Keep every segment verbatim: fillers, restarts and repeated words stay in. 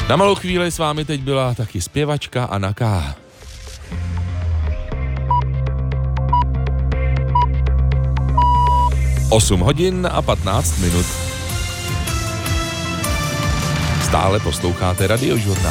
Na malou chvíli s vámi teď byla taky zpěvačka Anna K. osm hodin a patnáct minut. Stále posloucháte Radiožurnál.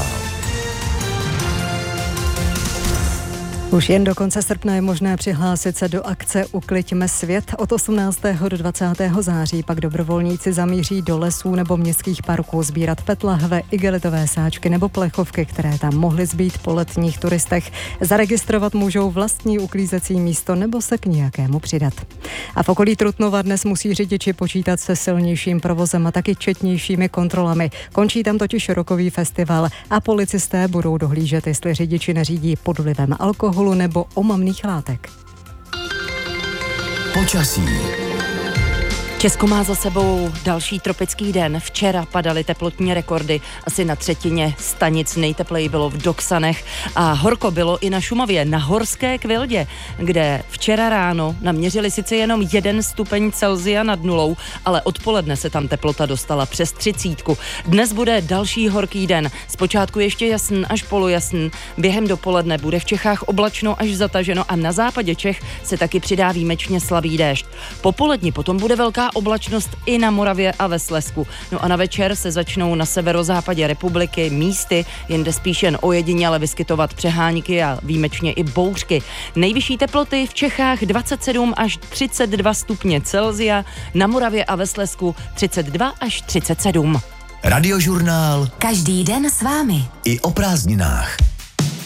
Už jen do konce srpna je možné přihlásit se do akce Ukliďme svět. Od osmnáctého do dvacátého září pak dobrovolníci zamíří do lesů nebo městských parků sbírat pet lahve, igelitové sáčky nebo plechovky, které tam mohly zbýt po letních turistech. Zaregistrovat můžou vlastní uklízecí místo nebo se k nějakému přidat. A v okolí Trutnova dnes musí řidiči počítat se silnějším provozem a taky četnějšími kontrolami. Končí tam totiž rokový festival a policisté budou dohlížet, jestli řidiči neřídí pod vlivem alkoholu nebo omamných látek. Počasí. Česko má za sebou další tropický den. Včera padaly teplotní rekordy. Asi na třetině stanic nejtepleji bylo v Doksanech a horko bylo i na Šumavě, na Horské Kvildě, kde včera ráno naměřili sice jenom jeden stupeň Celsia nad nulou, ale odpoledne se tam teplota dostala přes třicítku. Dnes bude další horký den. Zpočátku ještě jasný až polojasný. Během dopoledne bude v Čechách oblačno až zataženo a na západě Čech se taky přidá výjimečně slabý déšť. Popoledni potom bude velká oblačnost i na Moravě a ve Slezsku. No a na večer se začnou na severozápadě republiky místy, jinde spíš jen ojediněle vyskytovat přehánky a výjimečně i bouřky. Nejvyšší teploty v Čechách dvacet sedm až třicet dva stupně Celsia, na Moravě a ve Slezsku třicet dva až třicet sedm. Radiožurnál. Každý den s vámi. I o prázdninách.